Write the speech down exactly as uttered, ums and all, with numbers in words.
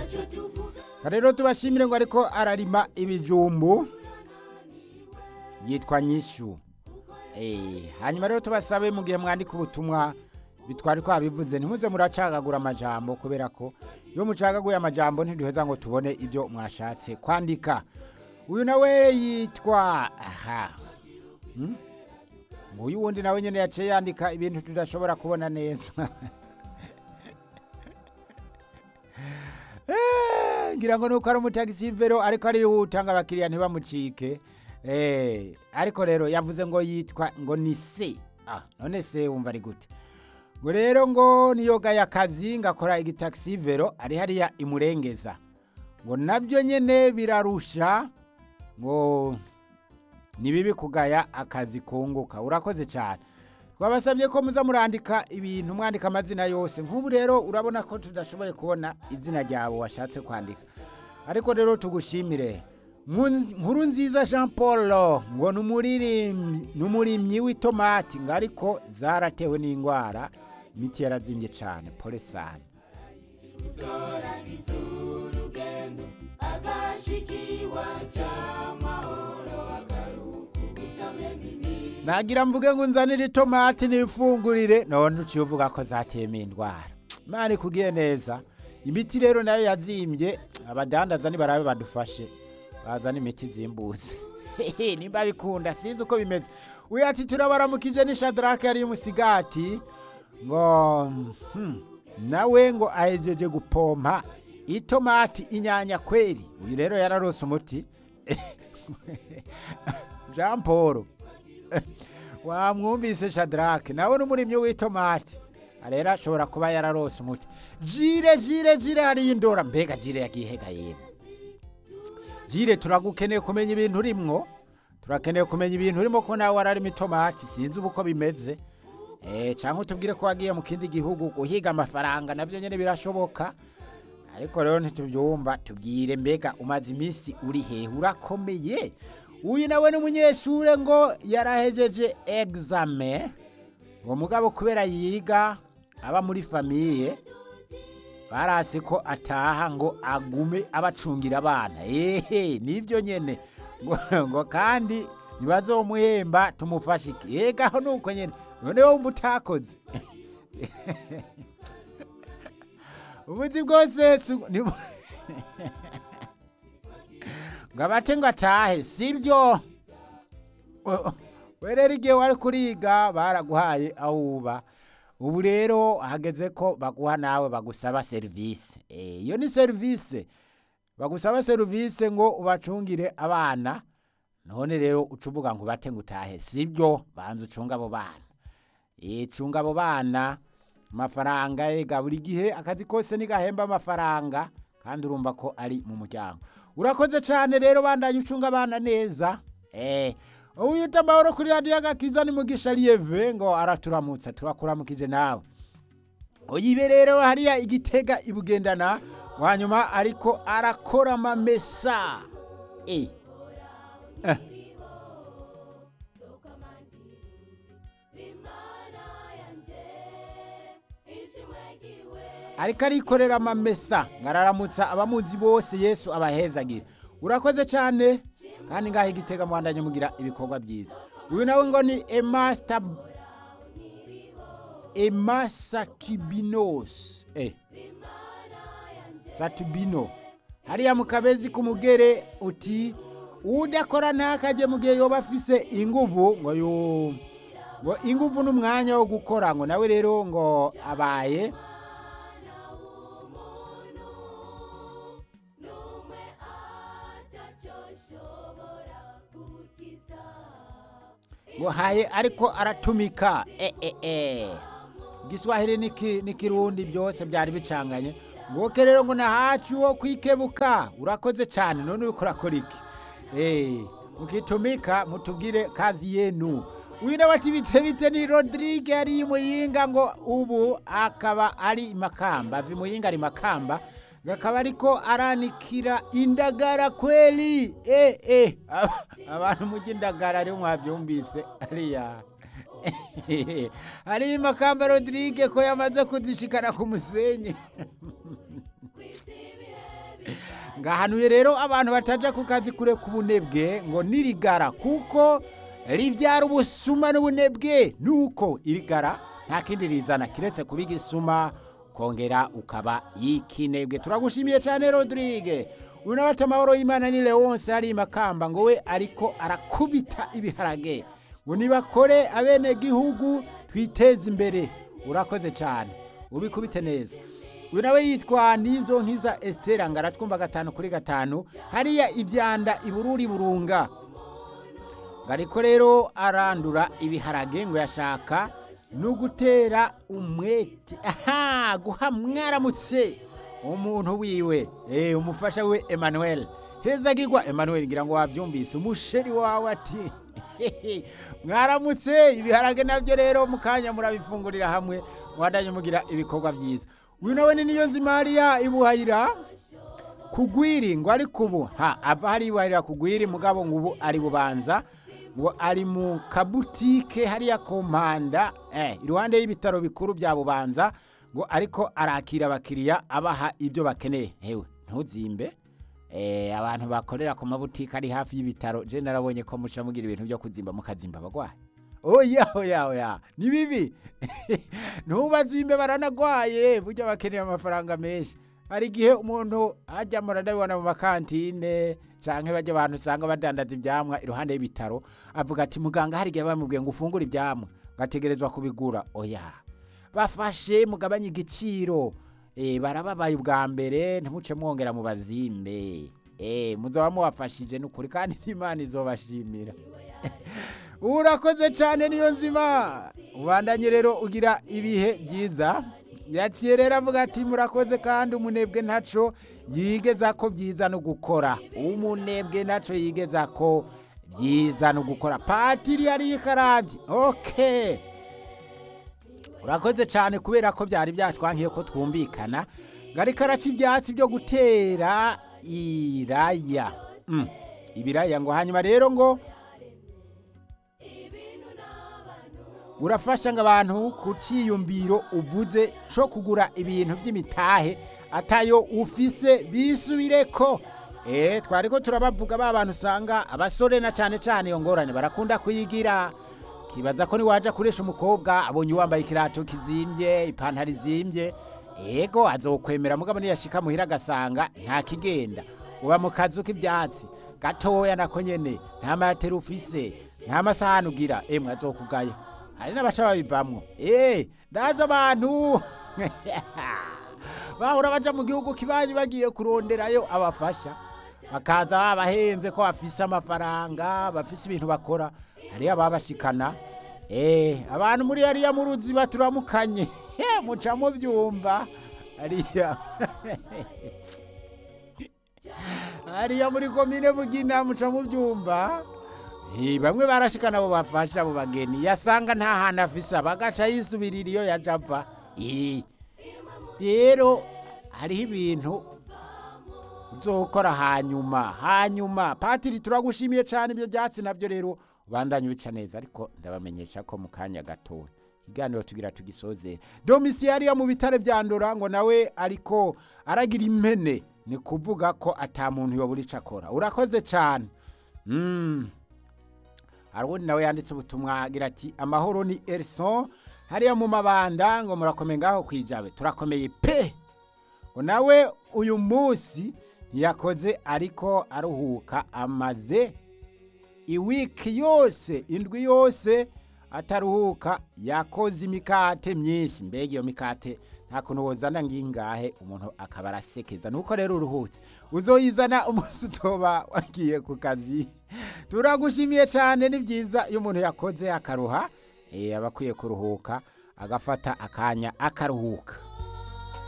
rero tubashimire ngo ariko ararima ibijumbu yitwa Nyishu. Eh, hanyuma rero tubasabe mu gihe mwandika ubutumwa bitwari ko abivuze ntimuze muracagagura amajambo kubera ko iyo mucagaguye amajambo ntiduheza ngo tubone ibyo mwashatse kwandika. Uyu nawe yitwa aha. Hmm? Uyu wundi nawe nyene yaciye yandika ibintu tudashobora kubona neza. Eh, ngira ngo nuko ari umutagisi vero ariko ari utanga abakiriya ntibamucike. Eh, ariko rero yavuze ngo yitwa ngo ni se. Ah, none se wumva ari gute? Ngo rero ngo niyoga y'akazi ngakora igitaxi vero ari hariya imurengeza. Ngo nabyo nyene birarusha ngo nibibi kugaya akazi kunguka. Urakoze cyane. Twabasabye ko muza murandika ibintu mwandika amazina yose. Nk'ubu rero urabona ko tudashoboye kubona izina ryawe washatse kwandika. Ariko rero tugushimire. Nkuru nziza Jean Paul ngo numuririmyi numurimyi w'itomati ngariko zaratewe n'ingwara imiti yarazimbye cyane pole sana. Nagira mvuge ngo nzanire itomati nifungurire none uciye uvuga ko zatema indwara. Mani kugiye neza. Imiti rero nayo yazimbye abadandaza ni barabe badufashe. Bazana imiti zimbutse. Nimba bikunda sinzi uko bimeze. Uyu ati turabaramukije ni Shadrake yari umusigati ngo hmm, nawe ngo ahejeje gupompa itomati inyanya kweri. Uyu rero yararose umuti. Jean Paul wamwumvise Shadrake nawe n'umurimyi w'itomati arera ashobora kuba yararose umuti. Jire jire jire hari indora mbega jire yagihega yene. Jire turagukeneye kumenya ibintu urimwo. Turakeneye kumenya ibintu urimo ko nawe wararima itomati sinzi uko bimeze. Eh cyangwa tubwire ko wagiye mu kindi gihugu guhiga amafaranga nabyo nyene birashoboka. Ariko rero ntitubyumva tubwire mbega umaze iminsi uri he urakomeye. Uyu nawe n'umunyeshure ngo yarahejeje examen. Ngo mugabo kubera yiga aba muri famille barasi ko ataha ngo agume abacungira abana. Ehe nibyo nyene ngo, ngo kandi nibazomuhemba tumufashe iki. Ega ho nuko nyene none wo mutakoze. Ubuzi bwose ngabate ngo atahe sibyo. Werera igihe wari kuriga baraguhaye awuba. Ubu rero hageze ko baguha nawe bagusaba service. Eh iyo ni service. Bagusaba service ngo ubacungire abana. None rero ucuvuga ngo bate ngutahe sibyo banze ucunga abo bana. Eh cunga abo bana amafaranga ega buri gihe akazi kose nigahemba amafaranga kandi urumva ko ari mu muryango. Urakoze cyane rero bandanye ucunga abana neza. Eh uyu tabaro kuri radio agakiza ni mugisha lieve ngo araturamutsa turakuramukije nawe. Oyibe rero hariya igitega ibugendana wanyuma ariko arakora amamesa. Eh. Eh. Ariko arikorera amamesa ngararamutsa abamuzi bose Yesu abahezagira. Urakoze cyane kandi ngahe igitega mwandanye mugira ibikorwa byiza. Uyu nawe ngo ni Emaster Emma Satubinos. Eh. Satubino. Hariya mukabezi kumugere uti udakora ntakaje mugihe yoba afise inguvu ngo yo ngo inguvu n'umwanya wo gukora ngo nawe rero ngo abaye ngo haye ariko aratumika. Eh eh eh Giswahili niki nikirundi byose byari bicanganye ngo rero ngo nahacu wo kwikebuka. Urakoze cyane none uko urakora iki. Eh mukitumika mutubwire kazi yenu. Uyu nabati bite bite ni Rodrigue ari muyinga ngo ubu akaba ari Makamba. Vi muyinga ari Makamba gakaba ariko aranikira indagara kweli. Eh eh abantu mugindagara ari mwabyumvise ariya. Ari Makamba Rodrigue ko yamaze kuzishikana ku musenyi. ngahanuye rero abantu bataja ku kazi kure ku bunebwe ngo nirigara kuko rivyara ubusuma n'ubunebwe nuko irigara nta kindi rizana kiretse kuba igisuma kongera ukaba ikinebwe. Turagushimiye cyane Rodrigue. Unabata mahoro y'Imana ni Leonce ari Makamba ngo we ariko arakubita ibiharage ngo nibakore abene gihugu twiteze imbere. Urakoze cyane ubikubite neza. Uyu nawe yitwa Nizo Nkiza Esther ngara twumva gatanu kuri gatanu hariya ibyanda ibururi burunga. Gariko rero arandura ibiharage ngo yashaka no gutera umwete aha guha mwaramutse umuntu wiwe eh umufasha we Emmanuel heza gigwa Emmanuel ngira ngo wavyumvise umusheri wawe ati mwaramutse ibiharage navyo rero mukanya murabifungurira hamwe mwadanye mugira ibikorwa byiza. Uyu nawe ni niyo nzimariya ibuhayira kugwiri ngo ari kubu ha ava hari ibuhayira kugwiri mugabo ngubu ari bubanza ngo ari mu kabutike hariya komanda eh iruhande y'ibitaro bikuru bya Bubanza ngo ariko arakira abakiriya abaha ibyo bakeneye. Hewe ntuzimbe eh abantu bakorera ku mabutike ari hafi y'ibitaro je narabonye ko musha mugira ibintu byo kuzimba mukazimba abagwaye. Oya oya oya ni bibi ntubazimbe baranagwaye burya bakeneye amafaranga menshi. Hari gihe umuntu ajya murandabibona mu makantine canke baje abantu usanga badandaza ivyamwa iruhande y'ibitaro avuga ati muganga hari gihe bamubwiye ngo ufungure ivyamwa gategerezwa kubigura. Oya bafashe mugabanye igiciro eh barababaye ubwa mbere ntimuce mwongera mu bazimbe eh muzoba muwafashije n'ukuri kandi Imana izobashimira. Urakoze cyane niyo nzima ubandanye rero ugira ibihe byiza. Yaciye rero avuga ati murakoze kandi umunebwe ntaco yigeza ko byiza no gukora umunebwe naco yigeza ko byiza no gukora patiri yari ikaravye. Okay urakoze cyane kubera ko byari byatwankiye ko twumvikana ngari karaca ibyatsi byo gutera iraya mm. ibiraya ngo hanyuma rero ngo urafasha abantu ku ciyumbiro uvuze cyo kugura ibintu by'imitahe atayo ufise bisubireko. Eh twariko turabavuga ba bantu usanga abasore na cyane cyane iyo ngorane barakunda kuyigira kibaza ko ni waje kuresha umukobwa abonye wambaye ikirato kizimbye ipantaro izimbye yego azokwemera mugabo niyashika muhira gasanga nta kigenda uba mu kazu k'ibyatsi gatoya nako nyene nta matera ufise nta masahani ugira emwe azokugaya. Hari n'abasha babivamwo eh ndaza abantu bahora baja mu gihugu kibaje bagiye kuronderayo abafasha bakaza babahenze ko bafise amafaranga bafise ibintu bakora hari ababashikana eh abantu muri hariya mu ruziba turamukanye muca mu byumba hariya hariya muri komine Bugina muca mu byumba. Eh bamwe barashikana abo bafasha abo bageni yasanga nta hana afisa bagaca yisubirira iyo yajava. Eh rero hari ibintu uzokora hanyuma hanyuma patiri turagushimiye cyane ibyo byatsi navyo rero ubandanye bica neza ariko ndabamenyesha ko mukanya gato iganiro tugira tugisozera. Domiciari ya mu bitare bya Ndora ngo nawe ariko aragira impene ni kuvuga ko ata muntu yoburi cakora. Urakoze cyane. Mm Arwoni nawe yanditse ubutumwa agira ati amahoro ni Erson hariya mu mabanda ngo murakomeye ngaho kwijabe turakomeye pe. Ngo nawe uyu munsi yakoze ariko aruhuka amaze iwiki yose indwi yose ataruhuka yakoze imikate myinshi mbega iyo mikate nta kuntu wozana ngingahe umuntu akaba arasekeza nuko rero uruhutse uzoyizana umunsi utoba wagiye ku kazi. Turagushimiye cyane ni byiza iyo umuntu yakoze akaruha eh abakwiye kuruhuka agafata akanya akaruhuka.